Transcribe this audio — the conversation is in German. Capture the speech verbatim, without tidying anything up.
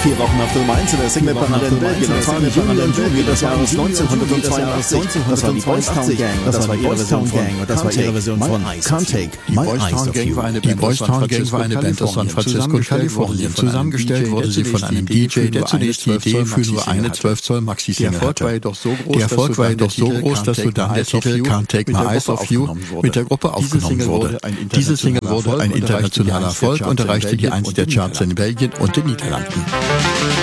Vier Wochen auf der Nummer eins in der Singleparade in Belgien. Das war Juli und Juli des Jahres neunzehnhundertzweiundachtzig. Das war die Boys Town Gang. Das war ihre Version von Das war ihre Version von Can't Take My Eyes Off You. Die Boys Town Gang war eine Band aus San Francisco, Kalifornien. Zusammengestellt wurde sie von einem D J, der zunächst die Idee für nur eine zwölf Zoll Maxi-Single hatte. Der Erfolg war jedoch so groß, dass sodann der Titel Can't Take My Eyes Off You mit der Gruppe aufgenommen wurde. Diese Single wurde ein internationaler Erfolg und erreichte die Eins der Charts in Belgien und den Niederlanden.